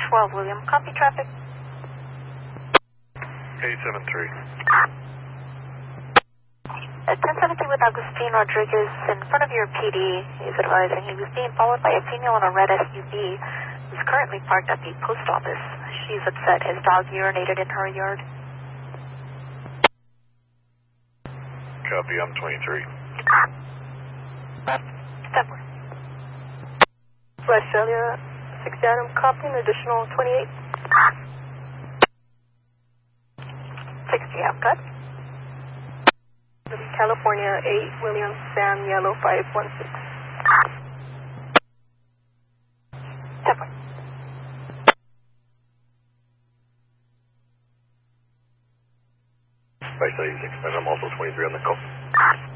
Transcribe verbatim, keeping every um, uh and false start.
twelve, William. Copy traffic. eight seven three. At ten seventeen with Agustin Rodriguez in front of your P D, he's advising he was being followed by a female in a red S U V who's currently parked at the post office. She's upset his dog urinated in her yard. Copy, I'm twenty-three. Step one. Australia, six Adam, copy, an additional twenty-eight. sixty, I'm good. California, eight, William, Sam, Yellow, five one six. Step one. Spice eighty-six, and I'm also twenty-three on the call.